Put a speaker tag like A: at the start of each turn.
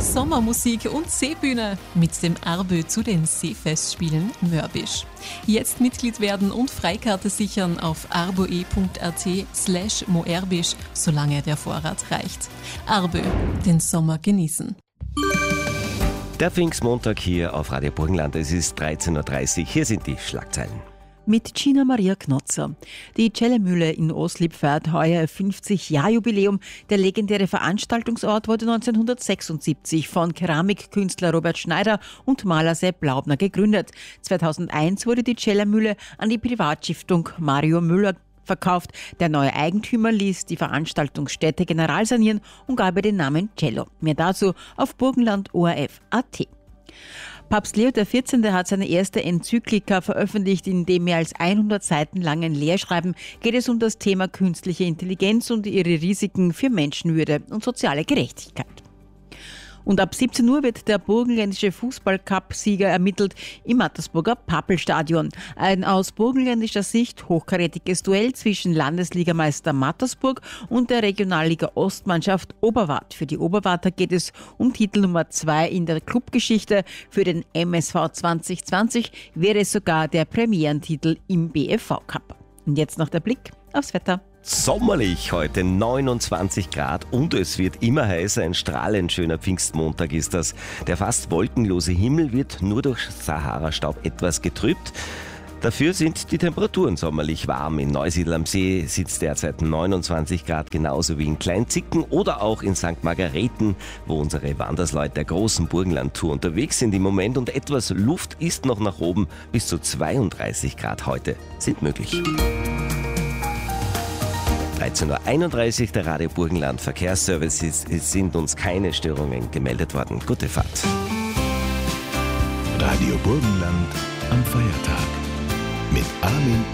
A: Sommermusik und Seebühne mit dem Arbö zu den Seefestspielen Mörbisch. Jetzt Mitglied werden und Freikarte sichern auf arboe.at/moerbisch, solange der Vorrat reicht. Arbö, den Sommer genießen.
B: Der Pfingstmontag hier auf Radio Burgenland. Es ist 13.30 Uhr. Hier sind die Schlagzeilen.
C: Mit Gina Maria Knotzer. Die Cellermühle in Oslip feiert heuer 50-Jahr-Jubiläum. Der legendäre Veranstaltungsort wurde 1976 von Keramikkünstler Robert Schneider und Maler Sepp Laubner gegründet. 2001 wurde die Cellermühle an die Privatstiftung Mario Müller verkauft. Der neue Eigentümer ließ die Veranstaltungsstätte generalsanieren und gab ihr den Namen Cello. Mehr dazu auf burgenland.orf.at. Papst Leo XIV. Hat seine erste Enzyklika veröffentlicht. In dem mehr als 100 Seiten langen Lehrschreiben geht es um das Thema künstliche Intelligenz und ihre Risiken für Menschenwürde und soziale Gerechtigkeit. Und ab 17 Uhr wird der burgenländische Fußball-Cup-Sieger ermittelt im Mattersburger Pappelstadion. Ein aus burgenländischer Sicht hochkarätiges Duell zwischen Landesligameister Mattersburg und der Regionalliga Ostmannschaft Oberwart. Für die Oberwarter geht es um Titel Nummer 2 in der Clubgeschichte. Für den MSV 2020 wäre es sogar der Premierentitel im BFV-Cup. Und jetzt noch der Blick aufs Wetter.
B: Sommerlich heute, 29 Grad und es wird immer heißer. Ein strahlend schöner Pfingstmontag ist das. Der fast wolkenlose Himmel wird nur durch Sahara-Staub etwas getrübt. Dafür sind die Temperaturen sommerlich warm. In Neusiedl am See sitzt derzeit 29 Grad, genauso wie in Kleinzicken oder auch in St. Margareten, wo unsere Wandersleute der großen Burgenland-Tour unterwegs sind im Moment. Und etwas Luft ist noch nach oben. Bis zu 32 Grad heute sind möglich. 13.31 Uhr, der Radio Burgenland Verkehrsservice. Es sind uns keine Störungen gemeldet worden. Gute Fahrt.
D: Radio Burgenland am Feiertag mit Armin